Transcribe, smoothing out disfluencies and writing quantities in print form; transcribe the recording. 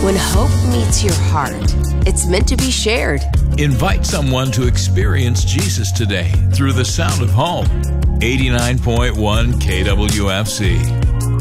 When hope meets your heart, it's meant to be shared. Invite someone to experience Jesus today through the sound of home. 89.1 KWFC.